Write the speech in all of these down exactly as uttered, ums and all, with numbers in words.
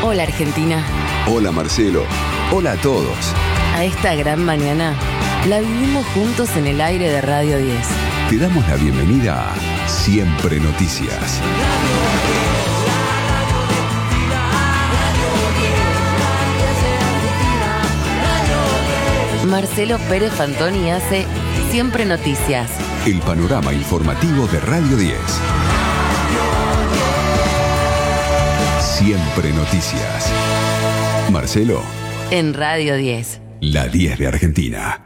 Hola Argentina. Hola Marcelo. Hola a todos. A esta gran mañana la vivimos juntos en el aire de Radio diez. Te damos la bienvenida a Siempre Noticias. Marcelo Pérez Fantoni hace Siempre Noticias. El panorama informativo de Radio diez. Siempre Noticias. Marcelo. En Radio diez. La diez de Argentina.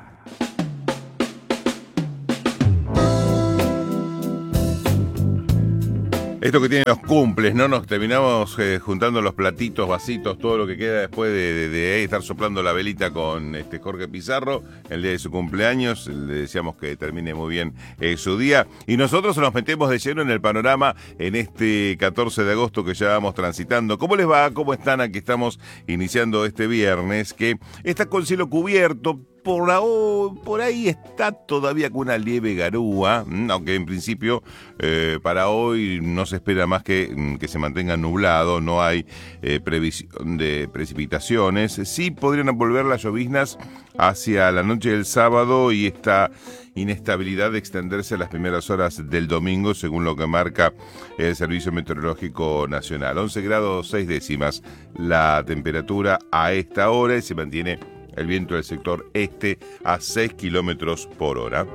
Esto que tienen los cumples, ¿no? Nos terminamos eh, juntando los platitos, vasitos, todo lo que queda después de, de, de estar soplando la velita con este Jorge Pizarro, el día de su cumpleaños. Le deseamos que termine muy bien eh, su día. Y nosotros nos metemos de lleno en el panorama en este catorce de agosto que ya vamos transitando. ¿Cómo les va? ¿Cómo están? Aquí estamos iniciando este viernes, que está con cielo cubierto. Por, la, por ahí está todavía con una leve garúa, aunque en principio eh, para hoy no se espera más que, que se mantenga nublado, no hay eh, previsión de precipitaciones. Sí podrían volver las lloviznas hacia la noche del sábado y esta inestabilidad de extenderse a las primeras horas del domingo, según lo que marca el Servicio Meteorológico Nacional. once grados seis décimas la temperatura a esta hora y se mantiene el viento del sector este a seis kilómetros por hora.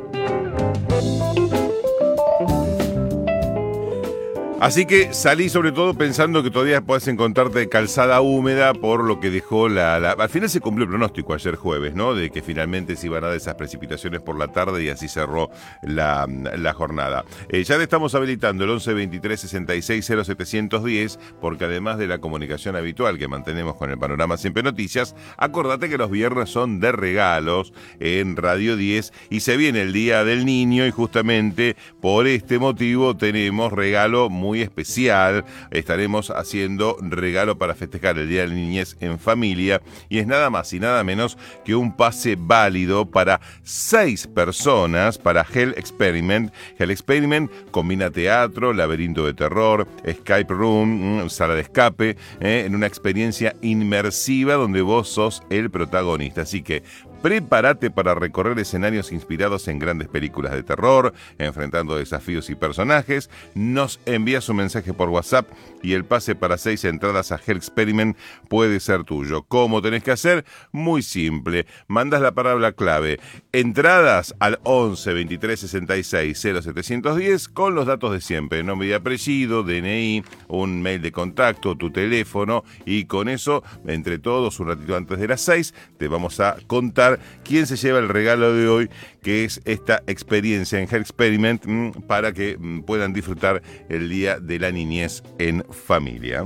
Así que salí sobre todo pensando que todavía puedes encontrarte calzada húmeda por lo que dejó la, la... Al final se cumplió el pronóstico ayer jueves, ¿no? De que finalmente se iban a dar esas precipitaciones por la tarde y así cerró la, la jornada. Eh, ya le estamos habilitando el once veintitrés sesenta y seis cero setecientos diez porque además de la comunicación habitual que mantenemos con el panorama Siempre Noticias, acordate que los viernes son de regalos en Radio diez y se viene el Día del Niño y justamente por este motivo tenemos regalo muy muy especial. Estaremos haciendo regalo para festejar el Día de la Niñez en familia y es nada más y nada menos que un pase válido para seis personas para Hell Experiment. Hell Experiment combina teatro, laberinto de terror, escape room, sala de escape, eh, en una experiencia inmersiva donde vos sos el protagonista. Así que prepárate para recorrer escenarios inspirados en grandes películas de terror, enfrentando desafíos y personajes. Nos envías un mensaje por WhatsApp y el pase para seis entradas a Hell Experiment puede ser tuyo. ¿Cómo tenés que hacer? Muy simple. Mandas la palabra clave entradas al once veintitrés sesenta y seis cero setecientos diez con los datos de siempre, nombre y apellido, D N I, un mail de contacto, tu teléfono y con eso, entre todos, un ratito antes de las seis, te vamos a contar quién se lleva el regalo de hoy, que es esta experiencia en Hell Experiment mmm, para que mmm, puedan disfrutar el Día de la Niñez en familia.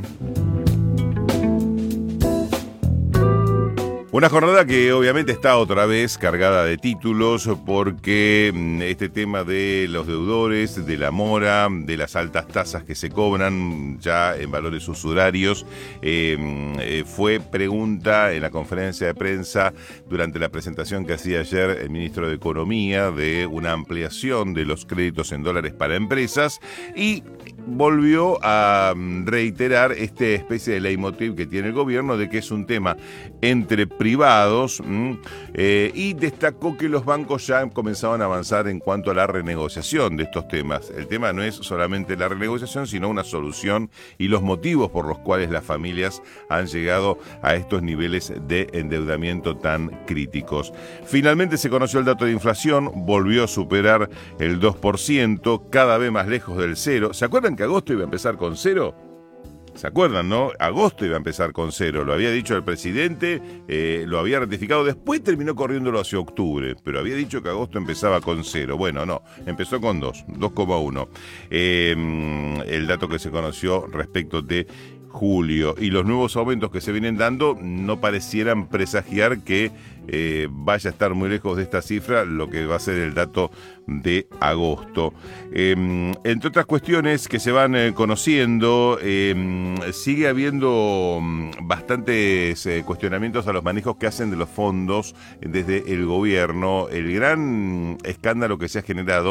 Una jornada que obviamente está otra vez cargada de títulos porque este tema de los deudores, de la mora, de las altas tasas que se cobran ya en valores usurarios, eh, eh, fue pregunta en la conferencia de prensa durante la presentación que hacía ayer el ministro de Economía de una ampliación de los créditos en dólares para empresas y volvió a reiterar esta especie de leitmotiv que tiene el gobierno de que es un tema entre privados mmm, eh, y destacó que los bancos ya comenzaban a avanzar en cuanto a la renegociación de estos temas. El tema no es solamente la renegociación, sino una solución y los motivos por los cuales las familias han llegado a estos niveles de endeudamiento tan críticos. Finalmente se conoció el dato de inflación, volvió a superar el dos por ciento, cada vez más lejos del cero. ¿Se acuerdan que agosto iba a empezar con cero? ¿Se acuerdan, no? Agosto iba a empezar con cero, lo había dicho el presidente, eh, lo había ratificado, después terminó corriéndolo hacia octubre, pero había dicho que agosto empezaba con cero. Bueno, no, empezó con dos, dos coma uno. Eh, el dato que se conoció respecto de julio y los nuevos aumentos que se vienen dando no parecieran presagiar que eh, vaya a estar muy lejos de esta cifra lo que va a ser el dato de agosto. Eh, entre otras cuestiones que se van eh, conociendo, eh, sigue habiendo bastantes eh, cuestionamientos a los manejos que hacen de los fondos desde el gobierno. El gran escándalo que se ha generado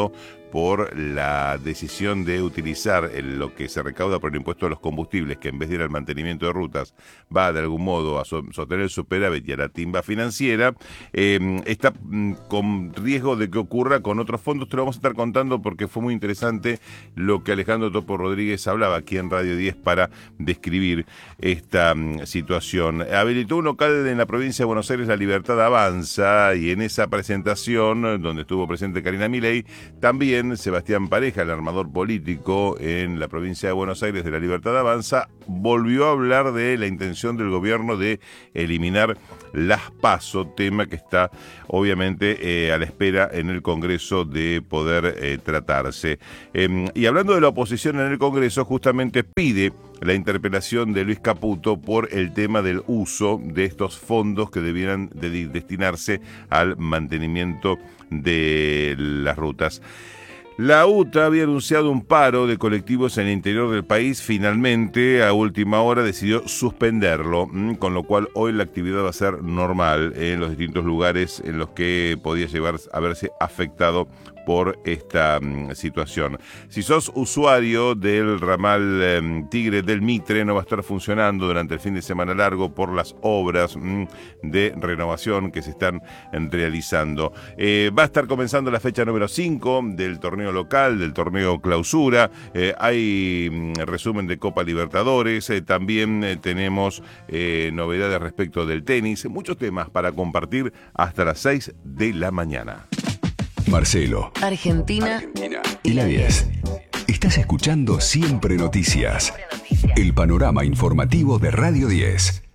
por la decisión de utilizar el, lo que se recauda por el impuesto a los combustibles, que en vez de ir al mantenimiento de rutas va de algún modo a so, sostener el superávit y a la timba financiera, eh, está mm, con riesgo de que ocurra con otros fondos. Te lo vamos a estar contando porque fue muy interesante lo que Alejandro Topo Rodríguez hablaba aquí en Radio diez para describir esta mm, situación. Habilitó un local en la provincia de Buenos Aires, La Libertad Avanza, y en esa presentación, donde estuvo presente Karina Milei, también Sebastián Pareja, el armador político en la provincia de Buenos Aires de La Libertad Avanza, volvió a hablar de la intención del gobierno de eliminar las PASO, tema que está obviamente eh, a la espera en el Congreso de poder eh, tratarse. Eh, y hablando de la oposición en el Congreso, justamente pide la interpelación de Luis Caputo por el tema del uso de estos fondos que debieran de destinarse al mantenimiento de las rutas. La UTA había anunciado un paro de colectivos en el interior del país. Finalmente, a última hora, decidió suspenderlo, con lo cual hoy la actividad va a ser normal en los distintos lugares en los que podía llevar a verse afectado por esta um, situación. Si sos usuario del ramal um, Tigre del Mitre, no va a estar funcionando durante el fin de semana largo por las obras um, de renovación que se están um, realizando. Eh, va a estar comenzando la fecha número cinco del torneo local, del torneo clausura. Eh, hay um, resumen de Copa Libertadores. Eh, también eh, tenemos eh, novedades respecto del tenis. Muchos temas para compartir hasta las seis de la mañana. Marcelo, Argentina, Argentina y la diez. Estás escuchando Siempre Noticias, el panorama informativo de Radio diez.